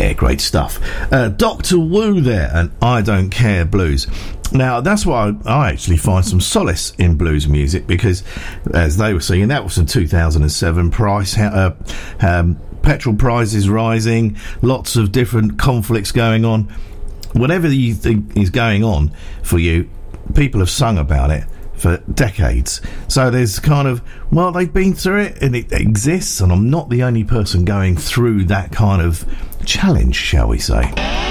Yeah, great stuff. Dr. Wu there, and I Don't Care Blues. Now, that's why I actually find some solace in blues music, because, as they were singing, that was in 2007, petrol prices rising, lots of different conflicts going on. Whatever you think is going on for you, people have sung about it for decades. So there's kind of, well, they've been through it and it exists, and I'm not the only person going through that kind of challenge, shall we say.